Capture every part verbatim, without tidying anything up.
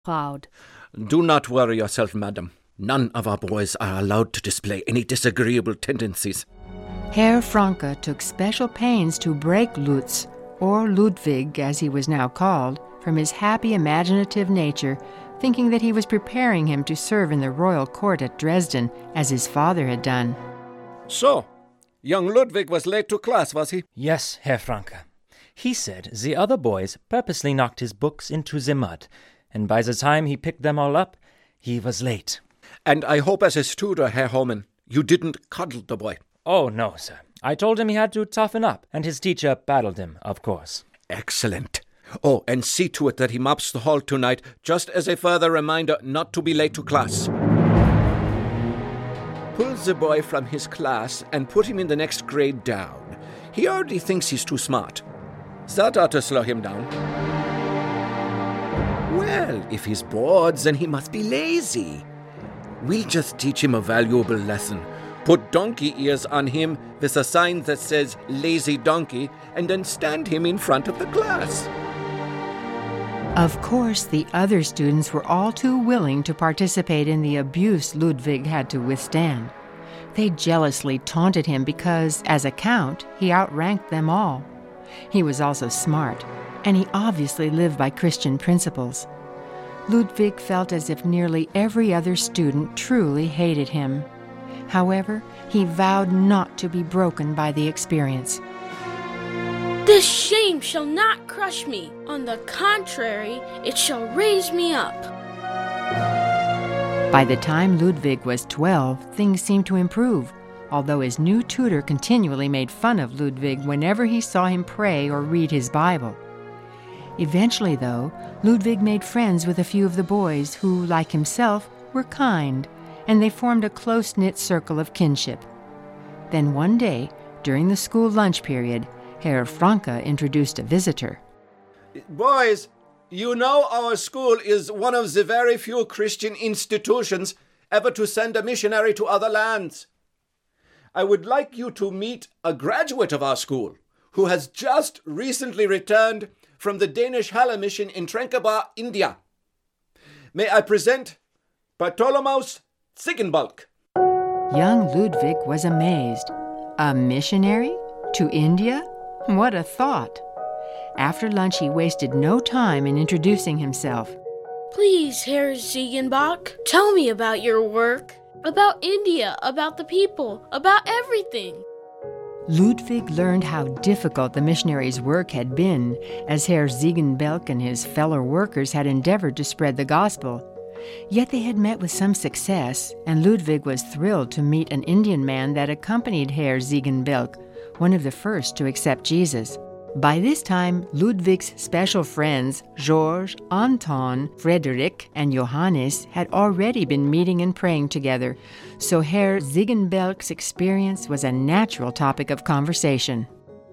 proud. Do not worry yourself, madam. None of our boys are allowed to display any disagreeable tendencies. Herr Franke took special pains to break Lutz, or Ludwig as he was now called, from his happy imaginative nature, thinking that he was preparing him to serve in the royal court at Dresden, as his father had done. So, young Ludwig was late to class, was he? Yes, Herr Franke. He said the other boys purposely knocked his books into the mud, and by the time he picked them all up, he was late. And I hope as his tutor, Herr Homan, you didn't coddle the boy. Oh, no, sir. I told him he had to toughen up, and his teacher battled him, of course. Excellent. Oh, and see to it that he mops the hall tonight, just as a further reminder not to be late to class. Pull the boy from his class and put him in the next grade down. He already thinks he's too smart. That ought to slow him down. Well, if he's bored, then he must be lazy. We'll just teach him a valuable lesson. Put donkey ears on him with a sign that says lazy donkey, and then stand him in front of the class. Of course, the other students were all too willing to participate in the abuse Ludwig had to withstand. They jealously taunted him because, as a count, he outranked them all. He was also smart, and he obviously lived by Christian principles. Ludwig felt as if nearly every other student truly hated him. However, he vowed not to be broken by the experience. This shame shall not crush me. On the contrary, it shall raise me up. By the time Ludwig was twelve, things seemed to improve, although his new tutor continually made fun of Ludwig whenever he saw him pray or read his Bible. Eventually, though, Ludwig made friends with a few of the boys who, like himself, were kind, and they formed a close-knit circle of kinship. Then one day, during the school lunch period, Herr Franke introduced a visitor. Boys, you know our school is one of the very few Christian institutions ever to send a missionary to other lands. I would like you to meet a graduate of our school who has just recently returned from the Danish Halle mission in Tranquebar, India. May I present Bartholomaus Ziegenbalg. Young Ludwig was amazed. A missionary? To India? What a thought! After lunch, he wasted no time in introducing himself. Please, Herr Ziegenbach, tell me about your work, about India, about the people, about everything. Ludwig learned how difficult the missionaries' work had been, as Herr Ziegenbalg and his fellow workers had endeavored to spread the gospel. Yet they had met with some success, and Ludwig was thrilled to meet an Indian man that accompanied Herr Ziegenbalg, one of the first to accept Jesus. By this time, Ludwig's special friends, George, Anton, Frederick, and Johannes, had already been meeting and praying together, so Herr Ziegenbalg's experience was a natural topic of conversation.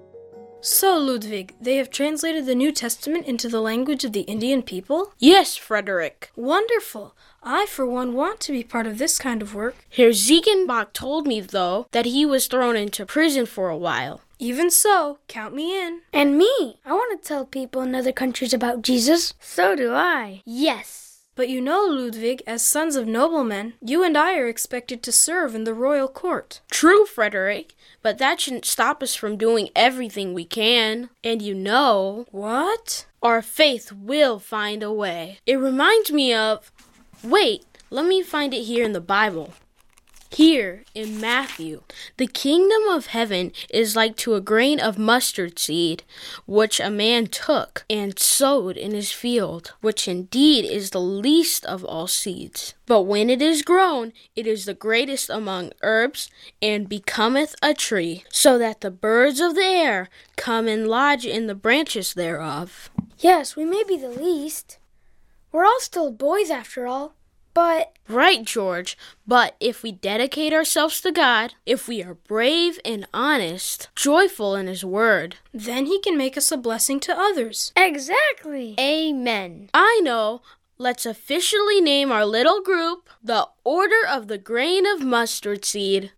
So, Ludwig, they have translated the New Testament into the language of the Indian people? Yes, Frederick. Wonderful. I, for one, want to be part of this kind of work. Herr Ziegenbach told me, though, that he was thrown into prison for a while. Even so, count me in. And me. I want to tell people in other countries about Jesus. So do I. Yes. But you know, Ludwig, as sons of noblemen, you and I are expected to serve in the royal court. True, Frederick, but that shouldn't stop us from doing everything we can. And you know... What? Our faith will find a way. It reminds me of... Wait, let me find it here in the Bible. Here, in Matthew, the kingdom of heaven is like to a grain of mustard seed, which a man took and sowed in his field, which indeed is the least of all seeds. But when it is grown, it is the greatest among herbs, and becometh a tree, so that the birds of the air come and lodge in the branches thereof. Yes, we may be the least. We're all still boys after all. But... Right, George. But if we dedicate ourselves to God, if we are brave and honest, joyful in His Word, then He can make us a blessing to others. Exactly. Amen. I know. Let's officially name our little group the Order of the Grain of Mustard Seed.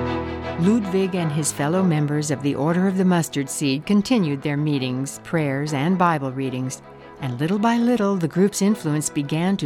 Ludwig and his fellow members of the Order of the Mustard Seed continued their meetings, prayers, and Bible readings. And little by little, the group's influence began to